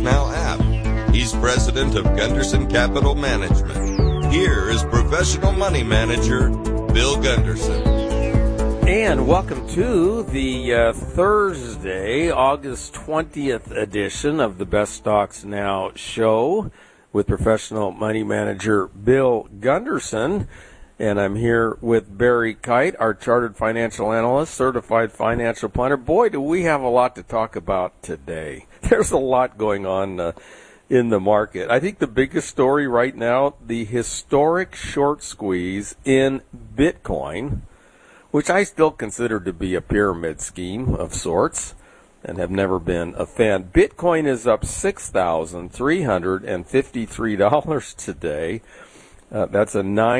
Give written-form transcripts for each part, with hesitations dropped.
StocksNow app. He's president of Gunderson Capital Management. Here is professional money manager Bill Gunderson. And welcome to the Thursday, August 20th edition of the Best Stocks Now show with professional money manager Bill Gunderson. And I'm here with Barry Kite, our chartered financial analyst, certified financial planner. Boy, do we have a lot to talk about today. There's a lot going on in the market. I think the biggest story right now, the historic short squeeze in Bitcoin, which I still consider to be a pyramid scheme of sorts and have never been a fan. Bitcoin is up $6,353 today. That's a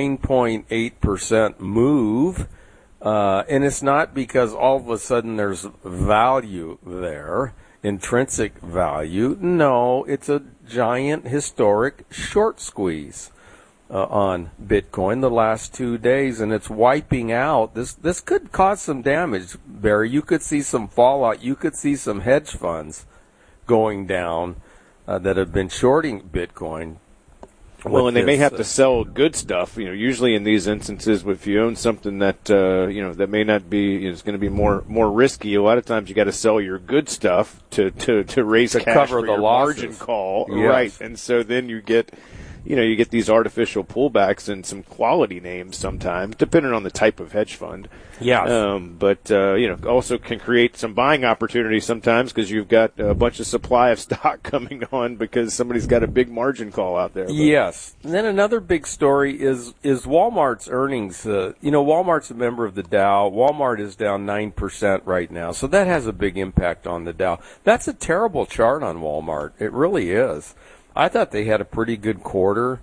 9.8% move. And it's not because all of a sudden there's value there, intrinsic value. No, it's a giant historic short squeeze on Bitcoin the last 2 days, and it's wiping out. This could cause some damage, Barry. You could see some fallout. You could see some hedge funds going down that have been shorting Bitcoin. Well, and they may have to sell good stuff. You know, usually in these instances, if you own something that that may not be, is going to be more risky. A lot of times, you got to sell your good stuff to raise cash cover for the your losses. margin call, Yes. right? And so then you get these artificial pullbacks in some quality names sometimes, depending on the type of hedge fund. Yes. But also can create some buying opportunities sometimes because you've got a bunch of supply of stock coming on because somebody's got a big margin call out there. But. Yes. And then another big story is Walmart's earnings. Walmart's a member of the Dow. Walmart is down 9% right now, so that has a big impact on the Dow. That's a terrible chart on Walmart. It really is. I thought they had a pretty good quarter,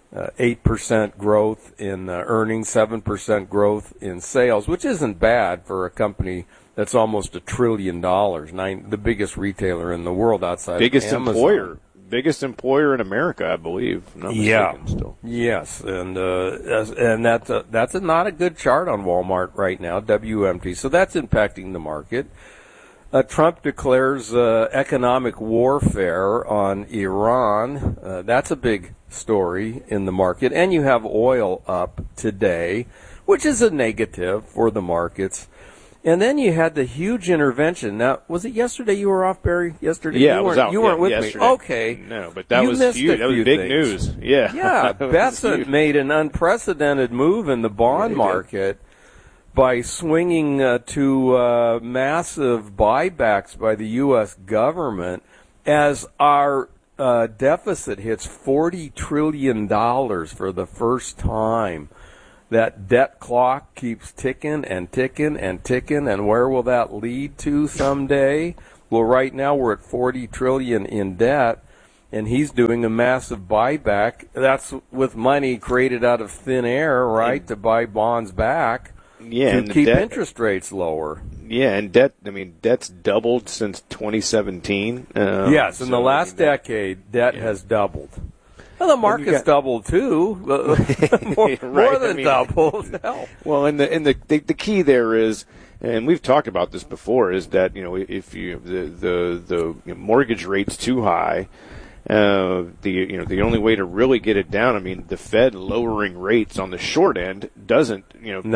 8% growth in earnings, 7% growth in sales, which isn't bad for a company that's almost $1 trillion, the biggest retailer in the world outside of Amazon. Biggest employer in America, I believe. If I'm not mistaken, still. Yes, and that's not a good chart on Walmart right now, WMT. So that's impacting the market. Trump declares economic warfare on Iran. That's a big story in the market. And you have oil up today, which is a negative for the markets. And then you had the huge intervention. Now, was it yesterday you were off, Barry? Yesterday? Yeah, I was out. You weren't with yesterday. me. Okay. No, but that was huge. That was big news. Yeah. Yeah, Bessent made an unprecedented move in the bond market by swinging to massive buybacks by the U.S. government as our deficit hits $40 trillion for the first time. That debt clock keeps ticking and ticking and ticking, and where will that lead to someday? Well, right now we're at $40 trillion in debt, and he's doing a massive buyback. That's with money created out of thin air, right, to buy bonds back. Yeah, to keep interest rates lower. Yeah, and debt's doubled since 2017. Yes, in the last decade, debt has doubled. Well, the market's doubled too, more than doubled. Hell. Well, and the key there is, and we've talked about this before, is that if the mortgage rate's too high. The only way to really get it down, I mean, the Fed lowering rates on the short end doesn't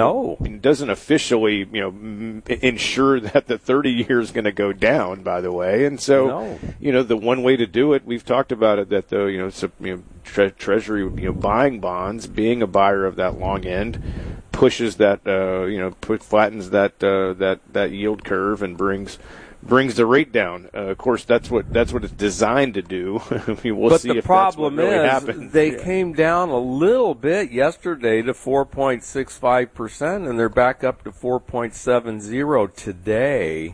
officially, ensure that the 30 year is going to go down, by the way. And so, the one way to do it, we've talked about it, that Treasury, buying bonds, being a buyer of that long end, pushes that, flattens that yield curve and brings the rate down. Of course, that's what it's designed to do. We'll see if that's what really happens. But the problem is they came down a little bit yesterday to 4.65%, and they're back up to 4.70 today.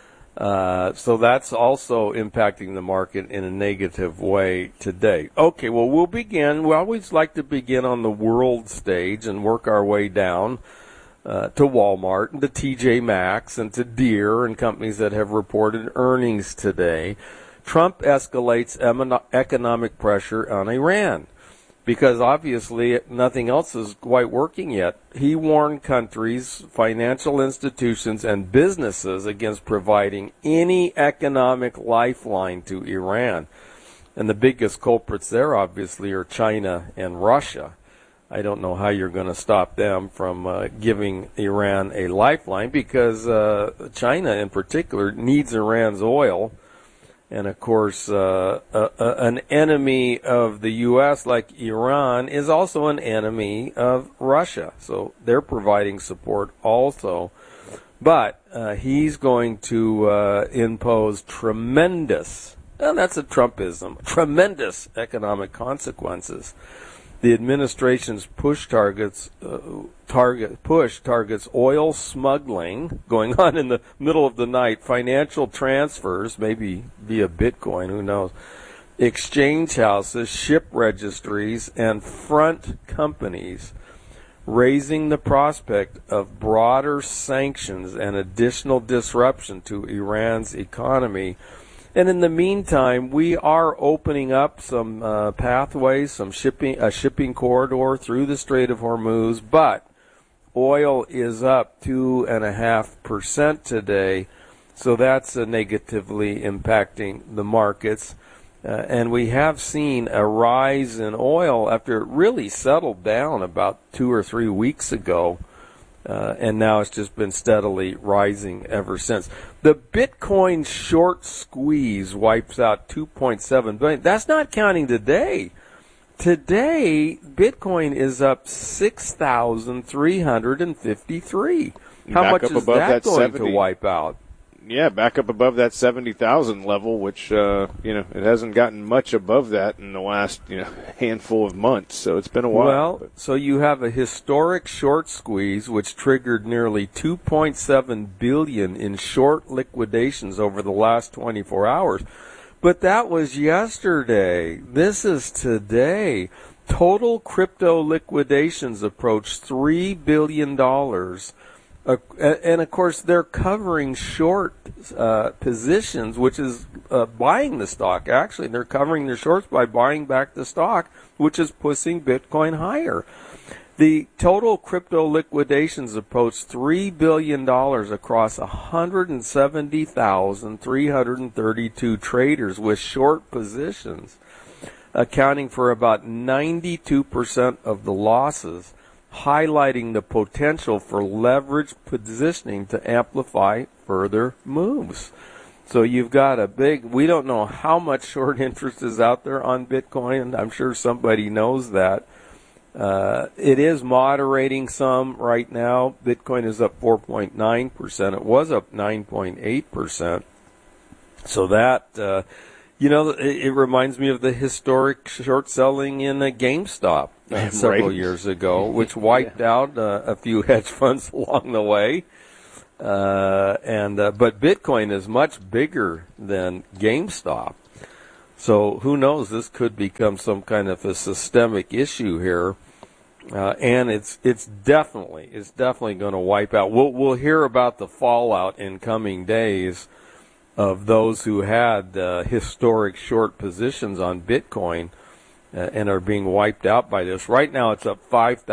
So that's also impacting the market in a negative way today. Okay, well, we'll begin. We always like to begin on the world stage and work our way down to Walmart and to TJ Maxx and to Deere and companies that have reported earnings today. Trump escalates economic pressure on Iran because obviously nothing else is quite working yet. He warned countries, financial institutions, and businesses against providing any economic lifeline to Iran. And the biggest culprits there, obviously, are China and Russia. I don't know how you're going to stop them from giving Iran a lifeline, because China in particular needs Iran's oil. And, of course, an enemy of the U.S. like Iran is also an enemy of Russia. So they're providing support also. But he's going to impose tremendous, and that's a Trumpism, tremendous economic consequences. The administration's push targets oil smuggling going on in the middle of the night, financial transfers, maybe via Bitcoin, who knows, exchange houses, ship registries, and front companies, raising the prospect of broader sanctions and additional disruption to Iran's economy. And in the meantime, we are opening up some pathways, a shipping corridor through the Strait of Hormuz, but oil is up 2.5% today, so that's negatively impacting the markets. And we have seen a rise in oil after it really settled down about 2 or 3 weeks ago. And now it's just been steadily rising ever since. The Bitcoin short squeeze wipes out 2.7 billion. That's not counting today. Today, Bitcoin is up 6,353. How much is that going to wipe out? Yeah, back up above that 70,000 level, which, it hasn't gotten much above that in the last, handful of months. So it's been a while. Well, so you have a historic short squeeze, which triggered nearly 2.7 billion in short liquidations over the last 24 hours. But that was yesterday. This is today. Total crypto liquidations approach $3 billion. And, of course, they're covering short positions, which is buying the stock, actually. They're covering their shorts by buying back the stock, which is pushing Bitcoin higher. The total crypto liquidations approach $3 billion across 170,332 traders with short positions, accounting for about 92% of the losses, highlighting the potential for leveraged positioning to amplify further moves. So you've got we don't know how much short interest is out there on Bitcoin. I'm sure somebody knows that. It is moderating some right now. Bitcoin is up 4.9%. It was up 9.8%. So that, it reminds me of the historic short selling in GameStop several years ago, which wiped out a few hedge funds along the way. But Bitcoin is much bigger than GameStop. So who knows? This could become some kind of a systemic issue here. And it's definitely going to wipe out. We'll hear about the fallout in coming days of those who had historic short positions on Bitcoin and are being wiped out by this. Right now it's up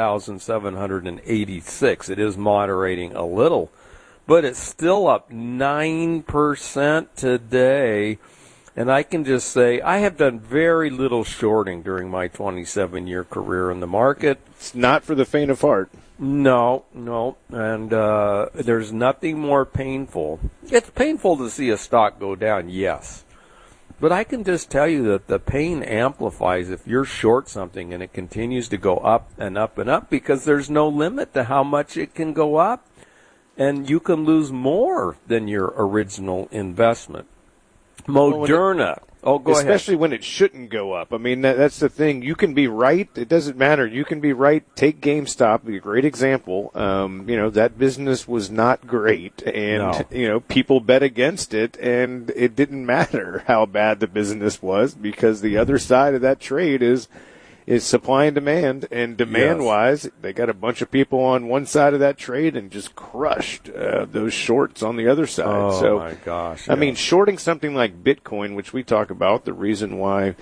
5,786. It is moderating a little, but it's still up 9% today. And I can just say I have done very little shorting during my 27-year career in the market. It's not for the faint of heart. No. And there's nothing more painful. It's painful to see a stock go down, yes. But I can just tell you that the pain amplifies if you're short something and it continues to go up and up and up, because there's no limit to how much it can go up. And you can lose more than your original investment. Moderna. Go ahead. Especially when it shouldn't go up. I mean, that's the thing. You can be right. It doesn't matter. You can be right. Take GameStop, a great example. That business was not great. And, people bet against it, and it didn't matter how bad the business was, because the other side of that trade is supply and demand. And demand-wise, they got a bunch of people on one side of that trade and just crushed those shorts on the other side. Oh, my gosh. I mean, shorting something like Bitcoin, which we talk about, the reason why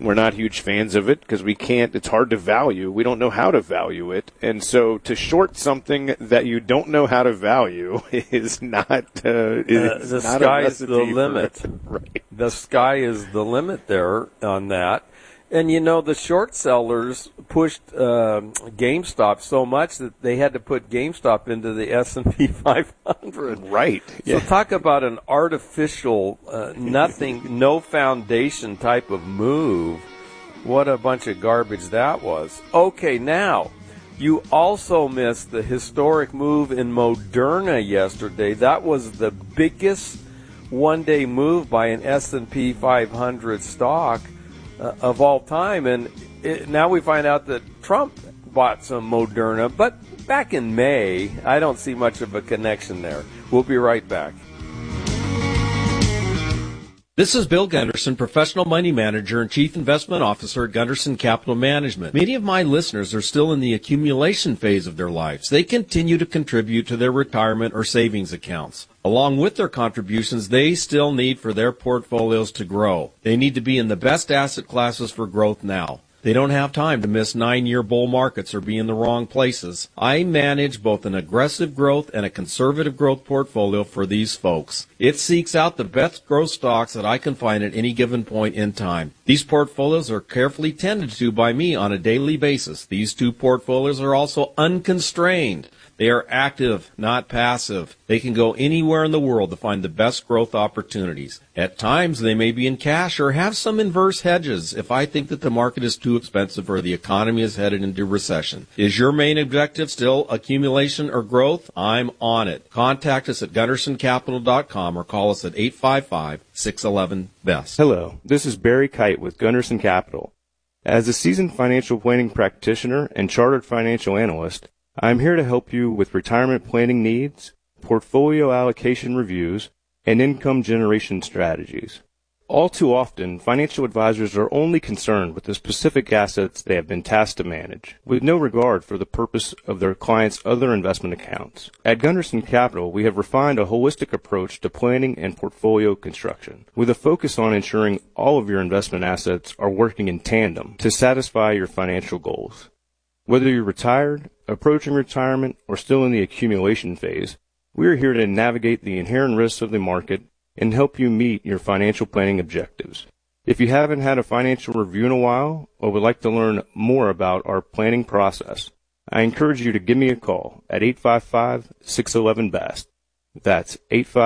We're not huge fans of it because we can't. It's hard to value. We don't know how to value it, and so to short something that you don't know how to value is not. The sky is the limit. Right. The sky is the limit there on that. And, the short sellers pushed GameStop so much that they had to put GameStop into the S&P 500. Right. So talk about an artificial, nothing, no foundation type of move. What a bunch of garbage that was. Okay, now, you also missed the historic move in Moderna yesterday. That was the biggest one-day move by an S&P 500 stock of all time, and now we find out that Trump bought some Moderna, but back in May, I don't see much of a connection there. We'll be right back. This is Bill Gunderson, Professional Money Manager and Chief Investment Officer at Gunderson Capital Management. Many of my listeners are still in the accumulation phase of their lives. They continue to contribute to their retirement or savings accounts. Along with their contributions, they still need for their portfolios to grow. They need to be in the best asset classes for growth now. They don't have time to miss 9-year bull markets or be in the wrong places. I manage both an aggressive growth and a conservative growth portfolio for these folks. It seeks out the best growth stocks that I can find at any given point in time. These portfolios are carefully tended to by me on a daily basis. These two portfolios are also unconstrained. They are active, not passive. They can go anywhere in the world to find the best growth opportunities. At times, they may be in cash or have some inverse hedges if I think that the market is too expensive or the economy is headed into recession. Is your main objective still accumulation or growth? I'm on it. Contact us at GundersonCapital.com or call us at 855-611-BEST. Hello, this is Barry Kite with Gunderson Capital. As a seasoned financial planning practitioner and chartered financial analyst, I'm here to help you with retirement planning needs, portfolio allocation reviews, and income generation strategies. All too often, financial advisors are only concerned with the specific assets they have been tasked to manage, with no regard for the purpose of their clients' other investment accounts. At Gunderson Capital, we have refined a holistic approach to planning and portfolio construction, with a focus on ensuring all of your investment assets are working in tandem to satisfy your financial goals. Whether you're retired, approaching retirement, or still in the accumulation phase, we are here to navigate the inherent risks of the market and help you meet your financial planning objectives. If you haven't had a financial review in a while or would like to learn more about our planning process, I encourage you to give me a call at 855-611-BEST. That's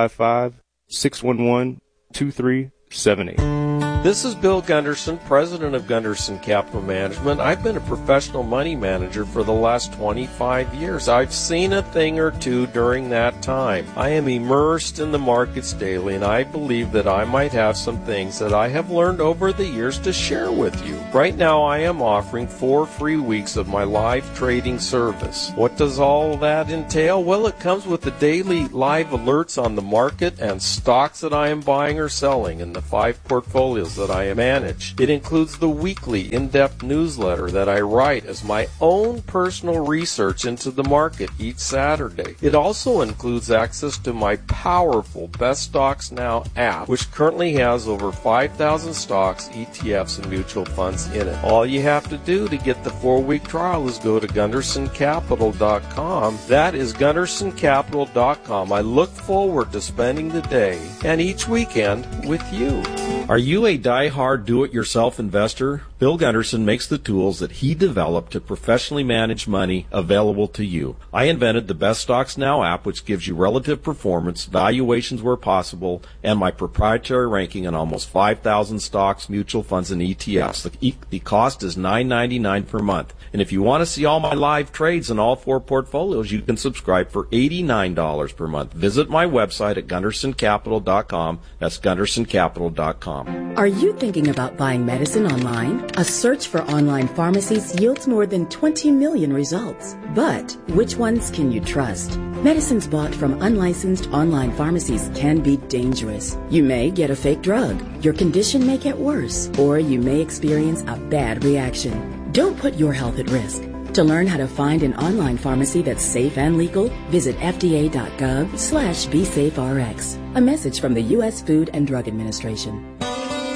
855-611-2378. This is Bill Gunderson, President of Gunderson Capital Management. I've been a professional money manager for the last 25 years. I've seen a thing or two during that time. I am immersed in the markets daily, and I believe that I might have some things that I have learned over the years to share with you. Right now, I am offering 4 free weeks of my live trading service. What does all that entail? Well, it comes with the daily live alerts on the market and stocks that I am buying or selling in the 5 portfolios that I manage. It includes the weekly in-depth newsletter that I write as my own personal research into the market each Saturday. It also includes access to my powerful Best Stocks Now app, which currently has over 5,000 stocks, ETFs, and mutual funds in it. All you have to do to get the 4-week trial is go to GundersonCapital.com. That is GundersonCapital.com. I look forward to spending the day and each weekend with you. Are you a die-hard do-it-yourself investor? Bill Gunderson makes the tools that he developed to professionally manage money available to you. I invented the Best Stocks Now app, which gives you relative performance, valuations where possible, and my proprietary ranking on almost 5,000 stocks, mutual funds, and ETFs. The cost is $9.99 per month. And if you want to see all my live trades in all 4 portfolios, you can subscribe for $89 per month. Visit my website at GundersonCapital.com. That's GundersonCapital.com. Are you thinking about buying medicine online? A search for online pharmacies yields more than 20 million results. But which ones can you trust? Medicines bought from unlicensed online pharmacies can be dangerous. You may get a fake drug, your condition may get worse, or you may experience a bad reaction. Don't put your health at risk. To learn how to find an online pharmacy that's safe and legal, visit fda.gov/BeSafeRx. A message from the U.S. Food and Drug Administration.